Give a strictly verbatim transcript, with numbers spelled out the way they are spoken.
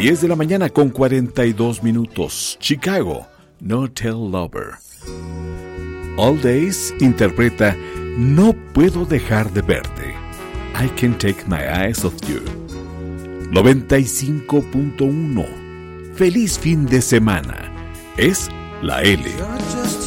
diez de la mañana con cuarenta y dos minutos. Chicago, No Tell Lover. All Days interpreta No puedo dejar de verte. I can't take my eyes off you. noventa y cinco punto uno. Feliz fin de semana. Es la L.